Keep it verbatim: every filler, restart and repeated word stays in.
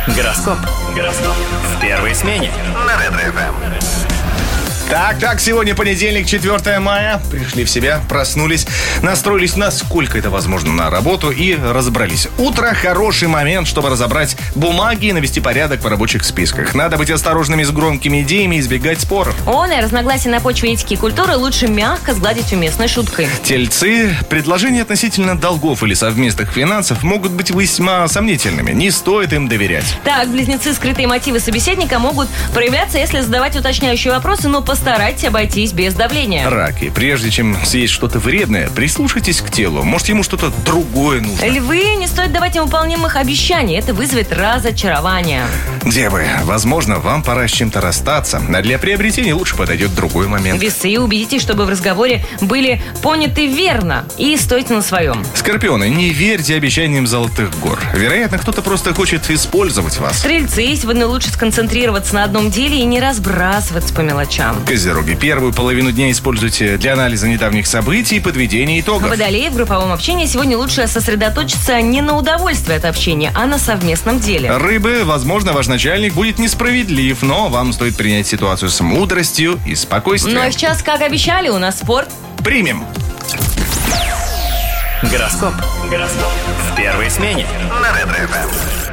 Гороскоп. Гороскоп. В первой смене. На Ретро-ФМ. Так, так, сегодня понедельник, четвёртое мая. Пришли в себя, проснулись, настроились, насколько это возможно, на работу и разобрались. Утро – хороший момент, чтобы разобрать бумаги и навести порядок в рабочих списках. Надо быть осторожными с громкими идеями и избегать споров. Он и разногласия на почве этики и культуры лучше мягко сгладить уместной шуткой. Тельцы, предложения относительно долгов или совместных финансов могут быть весьма сомнительными. Не стоит им доверять. Так, близнецы, скрытые мотивы собеседника могут проявляться, если задавать уточняющие вопросы, но постарайтесь обойтись без давления. Раки, прежде чем съесть что-то вредное, прислушайтесь к телу. Может, ему что-то другое нужно. Львы, не стоит давать невыполнимых обещаний. Это вызовет разочарование. Девы, возможно, вам пора с чем-то расстаться, а для приобретения лучше подойдет другой момент. Весы, убедитесь, чтобы в разговоре были поняты верно и стойте на своем. Скорпионы, не верьте обещаниям золотых гор. Вероятно, кто-то просто хочет использовать вас. Стрельцы, сегодня лучше сконцентрироваться на одном деле и не разбрасываться по мелочам. Козероги, первую половину дня используйте для анализа недавних событий и подведения итогов. Водолеи, в групповом общении сегодня лучше сосредоточиться не на удовольствии от общения, а на совместном деле. Рыбы, возможно, ваш начальник будет несправедлив, но вам стоит принять ситуацию с мудростью и спокойствием. Ну а сейчас, как обещали, у нас спорт. Примем. Гороскоп. Гороскоп. В первой смене. На Ретро-ФМ.